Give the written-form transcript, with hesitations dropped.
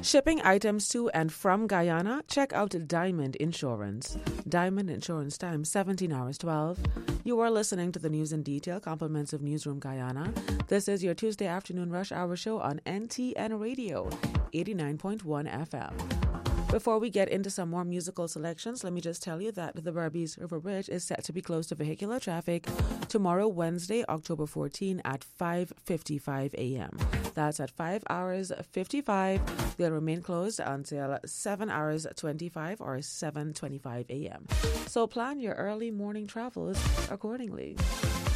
Shipping items to and from Guyana? Check out Diamond Insurance. Diamond Insurance time 17 hours 12. You are listening to the News in Detail, compliments of Newsroom Guyana. This is your Tuesday afternoon rush hour show on NTN Radio, 89.1 FM. Before we get into some more musical selections, let me just tell you that the Berbice River Bridge is set to be closed to vehicular traffic tomorrow, Wednesday, October 14 at 5:55 a.m. That's at 5 hours 55. They'll remain closed until 7 hours 25 or 7:25 a.m. So plan your early morning travels accordingly.